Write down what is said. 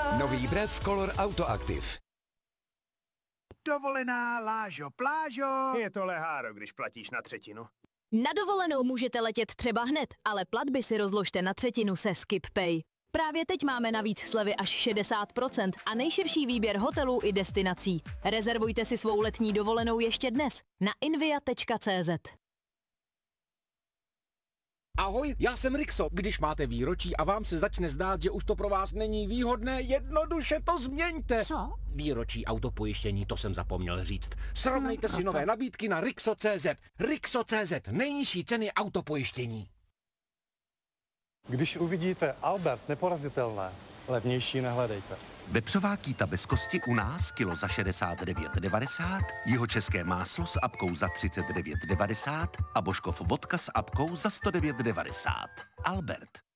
Nový brev Color Auto Active. Dovolená, Lážo, plážo. Je to leháro, když platíš na třetinu. Na dovolenou můžete letět třeba hned, ale platby si rozložte na třetinu se SkipPay. Právě teď máme navíc slevy až 60% a nejširší výběr hotelů i destinací. Rezervujte si svou letní dovolenou ještě dnes na invia.cz. Ahoj, já jsem Rixo. Když máte výročí a vám se začne zdát, že už to pro vás není výhodné, jednoduše to změňte. Co? Výročí autopojištění, to jsem zapomněl říct. Srovnejte si nové nabídky na Rixo.cz. Rixo.cz, nejnižší ceny autopojištění. Když uvidíte Albert neporazitelné, levnější nehledejte. Vepřová kýta bez kosti u nás kilo za 69,90, jihočeské máslo s apkou za 39,90 a Božkov vodka s apkou za 109,90. Albert.